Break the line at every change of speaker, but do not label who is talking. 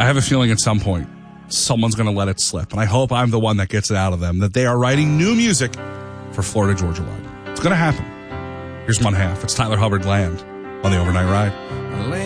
I have a feeling at some point someone's going to let it slip. And I hope I'm the one that gets it out of them, that they are writing new music for Florida Georgia Line. It's going to happen. Here's one half. It's Tyler Hubbard Land on the Overnight Ride.